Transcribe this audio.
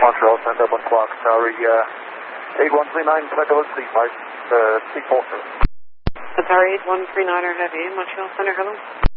Montreal, stand up 1 o'clock, Tower 8139, select over Sleep, Mike, Sleep Bolster. Tower 8139 are heavy, Montreal Center, hello.